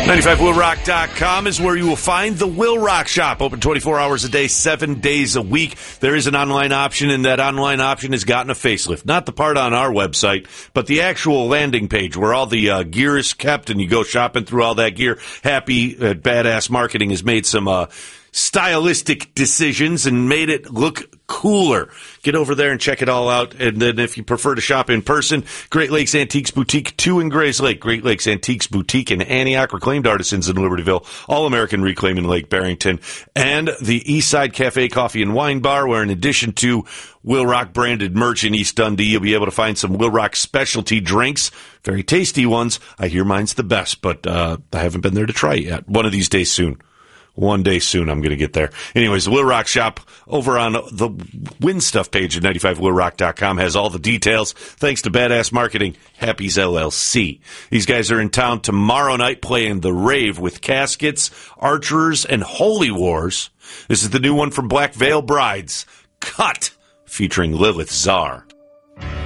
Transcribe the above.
95WillRock.com is where you will find the Will Rock Shop. Open 24 hours a day, 7 days a week. There is an online option, and that online option has gotten a facelift. Not the part on our website, but the actual landing page where all the gear is kept, and you go shopping through all that gear. Happy Badass Marketing has made some stylistic decisions and made it look cooler. Get over there and check it all out. And then if you prefer to shop in person, Great Lakes Antiques Boutique 2 in Grays Lake, Great Lakes Antiques Boutique in Antioch, Reclaimed Artisans in Libertyville, All-American Reclaim in Lake Barrington, and the Eastside Cafe Coffee and Wine Bar, where in addition to Will Rock branded merch in East Dundee, you'll be able to find some Will Rock specialty drinks, very tasty ones. I hear mine's the best, but I haven't been there to try it yet. One of these days soon. One day soon, I'm going to get there. Anyways, the Will Rock Shop over on the Win Stuff page at 95willrock.com has all the details. Thanks to Badass Marketing, Happy's LLC. These guys are in town tomorrow night playing The Rave with Caskets, Archers, and Holy Wars. This is the new one from Black Veil Brides, Cut, featuring Lilith Czar.